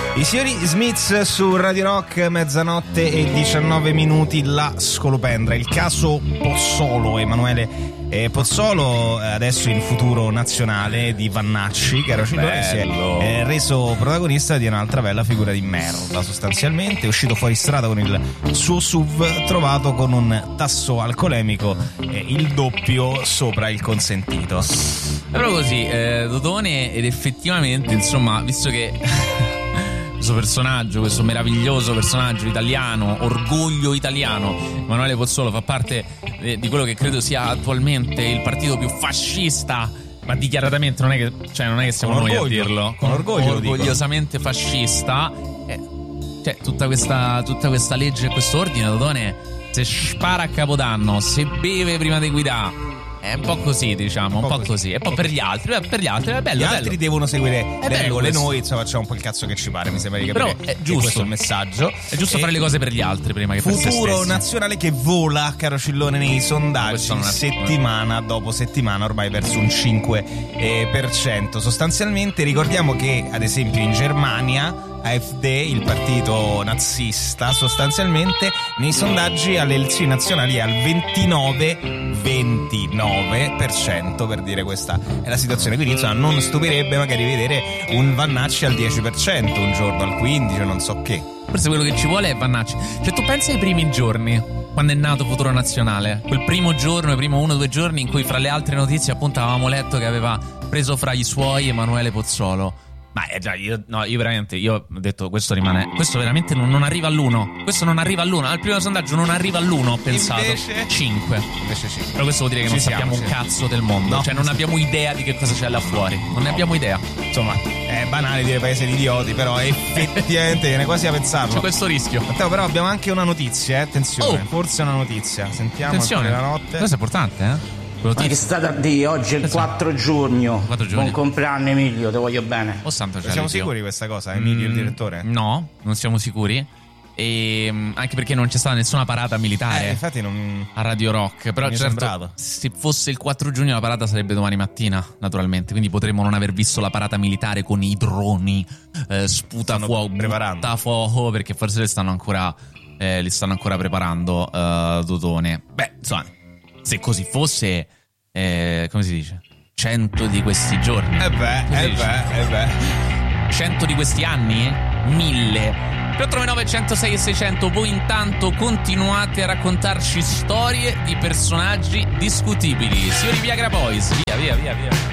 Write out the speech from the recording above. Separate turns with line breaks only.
I signori Smiths su Radio Rock, mezzanotte e 19 minuti, la scolopendra. Il caso Pozzolo, Emanuele Pozzolo, adesso in futuro nazionale di Vannacci, caro Cillone, si è reso protagonista di un'altra bella figura di merda. Sostanzialmente è uscito fuori strada con il suo SUV trovato con un tasso alcolemico il doppio sopra il consentito.
È proprio così, Dodone, ed effettivamente, insomma, visto che questo personaggio, questo meraviglioso personaggio italiano, orgoglio italiano, Emanuele Pozzolo, fa parte di quello che credo sia attualmente il partito più fascista, ma dichiaratamente non è che siamo noi a dirlo,
con orgoglio,
orgogliosamente fascista. Cioè tutta questa legge e questo ordine, Dodone, se spara a Capodanno, se beve prima di guidare, è un po' così, diciamo, un po' così. E poi per gli altri è bello.
Gli altri devono seguire le regole,
questo.
noi insomma facciamo un po' il cazzo che ci pare, mi sembra di capire.
Però è giusto,
questo è il messaggio.
È giusto fare le cose per gli altri prima che per se
futuro
stessi.
nazionale che vola, caro Cillone, nei sondaggi settimana dopo settimana, ormai verso un 5%. Sostanzialmente ricordiamo che ad esempio in Germania AfD, il partito nazista, sostanzialmente nei sondaggi alle elezioni nazionali è al 29%, per dire, questa è la situazione. Quindi insomma non stupirebbe magari vedere un Vannacci al 10% un giorno, al 15%, non so che.
Forse quello che ci vuole è Vannacci. Cioè tu pensi ai primi giorni, quando è nato Futuro Nazionale, quel primo giorno, i primi 1 o 2 giorni in cui fra le altre notizie appunto avevamo letto che aveva preso fra i suoi Emanuele Pozzolo. Ma già, io veramente ho detto questo veramente non arriva all'1. Questo non arriva all'1. Al primo sondaggio non arriva all'1, ho pensato.
Invece
5. Però questo vuol dire che non sappiamo un cazzo del mondo.
No.
Cioè non abbiamo idea di che cosa c'è là fuori. Non ne abbiamo idea.
Insomma, è banale dire paese di idioti, però effettivamente viene quasi a pensarlo.
C'è questo rischio.
Matteo, però abbiamo anche una notizia, attenzione. Forse una notizia. Sentiamo.
Attenzione,
la notte.
questo è importante,
Ma che state a dire? Oggi è il 4 giugno. Buon compleanno Emilio, ti voglio bene.
Oh santo cielo.
Siamo sicuri di questa cosa, Emilio, il direttore?
No, non siamo sicuri. E anche perché non c'è stata nessuna parata militare
infatti non...
a Radio Rock. Però certo, se fosse il 4 giugno la parata sarebbe domani mattina, naturalmente. Quindi potremmo non aver visto la parata militare con i droni sputafuoco, buttafuoco, perché forse li stanno ancora preparando, Dodone. Beh, insomma, se così fosse, come si dice? 100 di questi giorni. 100 di questi anni? 1000. 389 106 e 600. Voi intanto continuate a raccontarci storie di personaggi discutibili. Signori Viagra Boys, via.